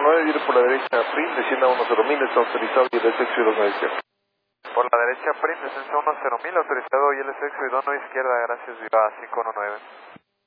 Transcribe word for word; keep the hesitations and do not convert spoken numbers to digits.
nueve, viene por la derecha Prim, descienda uno cero mil, está autorizado y el sexo y dos nueve izquierda. Por la derecha Prim, descenso uno cero mil, autorizado y el sexo y dos nueve izquierda, gracias, viva cinco uno nueve.